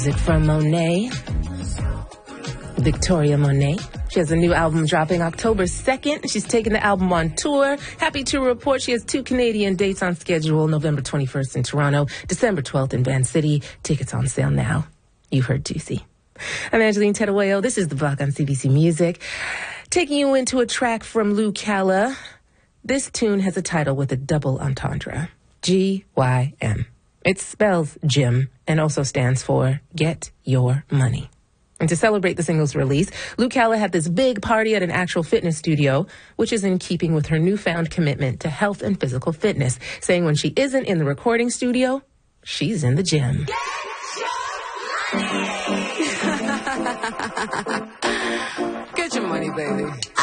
Music from Monet, Victoria Monet. She has a new album dropping October 2nd. She's taking the album on tour. Happy to report she has 2 Canadian dates on schedule, November 21st in Toronto, December 12th in Van City. Tickets on sale now. You heard Juicy. I'm Angeline Teruello. This is The Block on CBC Music. Taking you into a track from Lou Calla. This tune has a title with a double entendre. G-Y-M. It spells Jim and also stands for Get Your Money. And to celebrate the single's release, Lou Calla had this big party at an actual fitness studio, which is in keeping with her newfound commitment to health and physical fitness, saying when she isn't in the recording studio, she's in the gym. Get your money, baby.